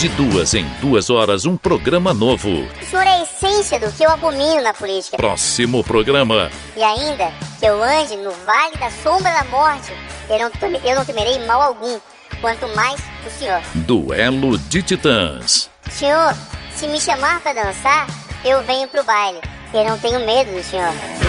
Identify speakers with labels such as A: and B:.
A: De 2 em 2 horas, um programa novo.
B: O senhor é a essência do que eu abomino na política.
A: Próximo programa.
B: E ainda que eu ande no vale da sombra da morte, eu não temerei mal algum, quanto mais o senhor.
A: Duelo de Titãs.
B: Senhor, se me chamar pra dançar, eu venho pro baile. Eu não tenho medo do senhor.